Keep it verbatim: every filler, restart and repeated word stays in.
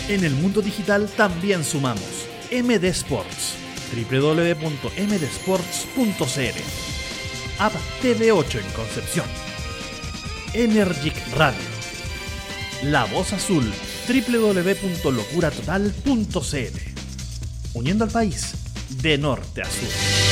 En el mundo digital también sumamos M D Sports, doble u doble u doble u punto m d sports punto c l, App T V ocho en Concepción, Energic Radio, La Voz Azul, doble u doble u doble u punto locura total punto c l, uniendo al país de norte a sur.